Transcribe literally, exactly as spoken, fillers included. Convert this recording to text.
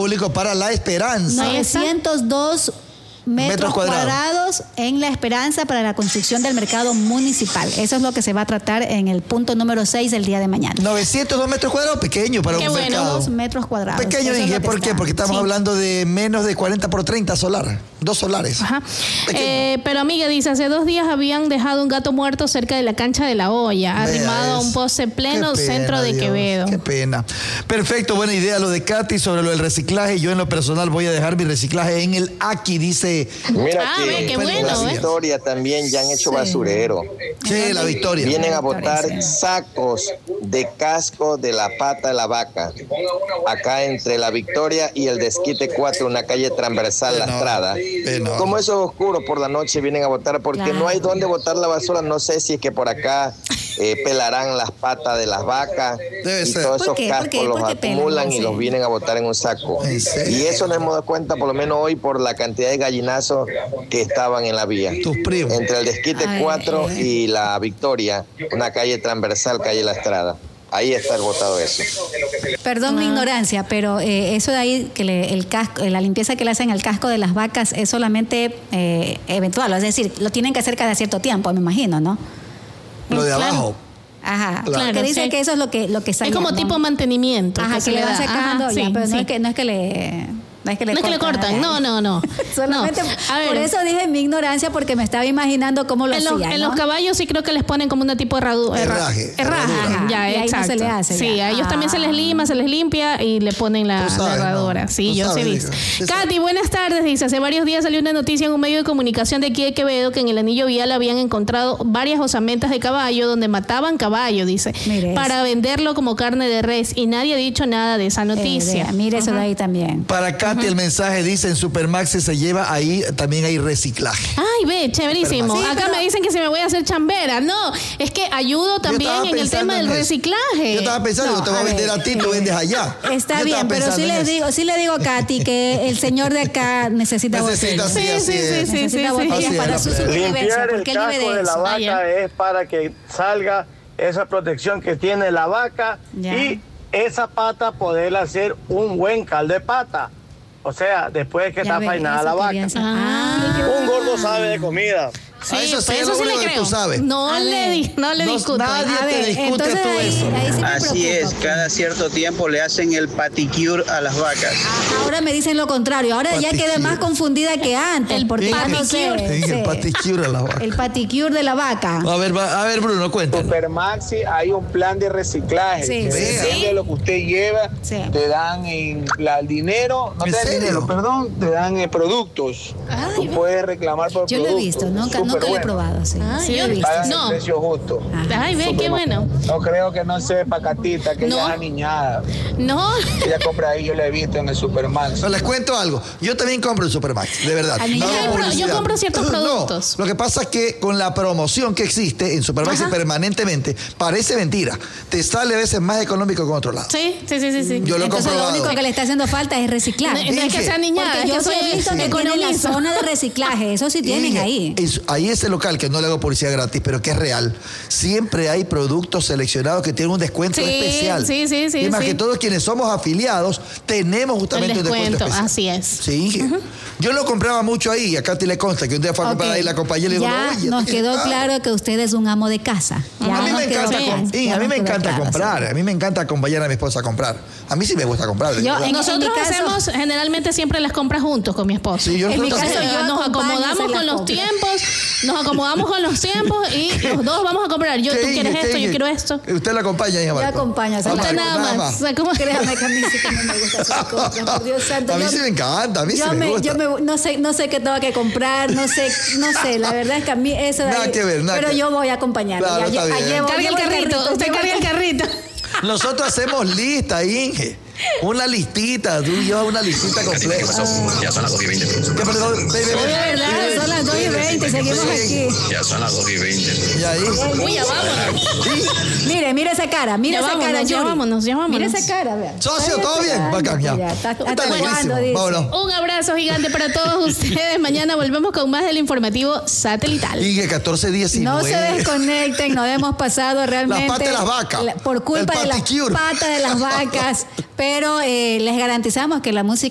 público para La Esperanza. novecientos dos metros, metros cuadrados. cuadrados en La Esperanza para la construcción del mercado municipal. Eso es lo que se va a tratar en el punto número seis del día de mañana. novecientos dos metros cuadrados, pequeño para Qué un bueno. mercado. dos metros cuadrados. Pequeño, Inge, ¿por qué? Está. Porque estamos sí. hablando de menos de cuarenta por treinta solar. Dos solares. Ajá. Eh, pero amiga, dice, hace dos días habían dejado un gato muerto cerca de la cancha de la olla, Vea arrimado a un poste pleno pena, centro de Dios. Quevedo. Qué pena. Perfecto, buena idea lo de Katy sobre lo del reciclaje. Yo en lo personal voy a dejar mi reciclaje en el Aki, dice. Mira ah, que ve, qué en bueno, la ¿eh? Victoria también ya han hecho sí. basurero. Sí, la Victoria. Vienen a botar sí. sacos de casco de la pata de la vaca. Acá entre la Victoria y el Desquite cuatro, una calle transversal, La Estrada. No. Como eso es oscuro, por la noche vienen a botar porque claro. no hay dónde botar la basura. No sé si es que por acá eh, pelarán las patas de las vacas. Debe y ser. todos esos qué? cascos los acumulan pelan? y los vienen a botar en un saco. Y eso nos hemos dado cuenta por lo menos hoy por la cantidad de gallinazos que estaban en la vía. Tus primos. Entre el Desquite ay, cuatro ay. y la Victoria, una calle transversal, calle La Estrada. Ahí está el botado eso. Perdón ah. mi ignorancia, pero eh, eso de ahí, que le, el casco, la limpieza que le hacen al casco de las vacas es solamente eh, eventual, es decir, lo tienen que hacer cada cierto tiempo, me imagino, ¿no? Lo de claro. abajo. Ajá, claro, que dice sí. que eso es lo que lo que sale. Es como ¿no? tipo mantenimiento. Ajá, que, que le van secando, Ajá, ya, sí, pero sí. no es que no es que le No es que le, no cortan, es que le cortan, no, no, no. Solamente, no. A ver, por eso dije mi ignorancia, porque me estaba imaginando cómo lo en hacían, los, ¿no? En los caballos sí creo que les ponen como una tipo de herradura. Herraje. Herraje, ya, y ahí exacto. no se le hace. Sí, ya. a ellos ah. también se les lima, se les limpia y le ponen la, sabes, la herradura. No. Sí, yo sabes, sí he visto. Katy, buenas tardes. Dice, hace varios días salió una noticia en un medio de comunicación de aquí de Quevedo que en el anillo vial habían encontrado varias osamentas de caballo donde mataban caballo, dice, mire para eso. venderlo como carne de res y nadie ha dicho nada de esa noticia. Eh, mire eso uh-huh. de ahí también. Para Katy uh-huh. el mensaje dice en Supermax se lleva ahí, también hay reciclaje. Ay, ve, chéverísimo. Sí, Acá pero... me dicen que se me voy a hacer chambera. No, es que ayudo también en el tema del reciclaje. Yo estaba pensando, no, yo te voy a, a vender ver, a ti, tú vendes allá. Está yo bien, pero sí les digo, sí le digo a Katy que el señor de acá necesita necesita botellas. Sí, sí, sí, sí, necesita sí, botellas sí, para sí, su supervivencia. Limpiar el ¿Por qué casco de, de la eso? vaca ah, es para que salga esa protección que tiene la vaca ya. y esa pata poder hacer un buen caldo de pata. O sea, después de que ya está faenada la vaca. Ah. Un gordo sabe de comida. Sí, a eso sí, pues es eso lo sí único le que creo. tú sabes. No, le, no le no, discuto. Nadie a te ver, discute tú ahí, eso. Ahí sí Así es, cada cierto tiempo le hacen el paticure a las vacas. Ahora me dicen lo contrario. Ahora paticure. Ya quedé más confundida que antes. El porque ya no sé, sí, sí. El paticure a la vaca. El paticure de la vaca. A ver, a ver Bruno, cuéntanos. Supermaxi hay un plan de reciclaje. Sí, que sí. depende Sí. de lo que usted lleva, sí. te dan en, la, el dinero, no ¿En te dan serio? dinero, perdón, te dan eh, productos. Ay, Tú puedes reclamar por yo productos. lo he visto, nunca, nunca lo he bueno. probado. Sí, Ay, sí yo lo he visto. Pagan No. el precio justo. Ay, ve, qué bueno. No creo que no sepa Catita, que No. ella es aniñada. No. Ella compra ahí, yo la he visto en el Supermax. Pero les cuento algo. Yo también compro el Supermax, de verdad. Yo, No, compro, yo compro ciertos productos. No, lo que pasa es que con la promoción que existe en Supermax permanentemente, parece mentira. Te sale a veces más económico que en otro lado. Sí, sí, sí, sí. sí. Yo lo he Entonces comprobado. lo único que le está haciendo falta es reciclar. No, no es que sea niñada, Porque yo es que sí he soy visto que tienen la economista. zona de reciclaje. Eso sí tienen Y, ahí. es- ahí ese local, que no le hago publicidad gratis, pero que es real, siempre hay productos seleccionados que tienen un descuento Sí, especial. sí, sí, sí, Y más sí. que todos quienes somos afiliados, tenemos justamente El un descuento descuento, especial. así es. Sí, Inge. Yo lo compraba mucho ahí, a Katy le consta que un día fue a comprar Ok. ahí la compañía y le digo, ya oye, nos te- quedó ah. claro que usted es un amo de casa. Ya A mí nos me quedó encanta, claro. com- Inge, Ya a mí nos me quedó encanta claro, comprar, sí. a mí me encanta acompañar a mi esposa a comprar. A mí sí me gusta comprar. de Yo, verdad. en- Nosotros mi caso- hacemos generalmente siempre las compras juntos con mi esposo. Sí, yo en mi nosotros- caso, yo nos acompaño a acomodamos hacer con la los compra. tiempos, nos acomodamos con los tiempos y los dos vamos a comprar. Yo, ¿Qué, tú Inge? quieres ¿Qué, esto, Inge? yo quiero esto. Usted la acompaña, hija Yo Marco. acompaño a hacer Ah, la Usted Marco, nada más. O sea, ¿cómo? Créame que a mí sí que no me gusta hacer compras, por Dios santo. A mí Yo- sí me encanta, a mí sí yo me gusta. Yo me, no sé, no sé qué tengo que comprar, no sé, no sé, la verdad es que a mí eso de Nada ahí- que ver, nada pero que- yo voy a acompañarlo. Claro, ya, está ya, bien. llevo- Carga el llevo carrito, usted llevo carga el carrito. Nosotros hacemos lista, Inge. Una listita, tú llevas una listita completa. Ya son las dos y veinte. ¿Qué, perdón? Ve, ve, ve. Es verdad, son las dos y veinte, seguimos Sí. aquí. Ya son las dos y veinte. Y ahí. Uy, ya vámonos. Sí. Mire, mire esa cara, mire Ya esa vámonos, cara, ya Yuri. vámonos, ya vámonos. Mire esa cara, vean. Socio, ¿todo bien? Bacán, ya. Está, Está hasta buenísimo. cuándo, dice. Vámonos. Un abrazo gigante para todos ustedes. Mañana volvemos con más del informativo satelital. Inge, catorce diecinueve. No se desconecten, nos hemos pasado realmente. Las patas de las vacas. la- por culpa El de las paticure. patas de las vacas. Pero eh, les garantizamos que la música